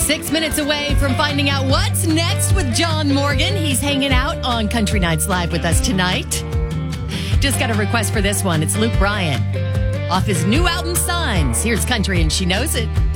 6 minutes away from finding out what's next with John Morgan. He's hanging out on Country Nights Live with us tonight. Just got a request for this one. It's Luke Bryan off his new album, Signs. Here's Country and She Knows It.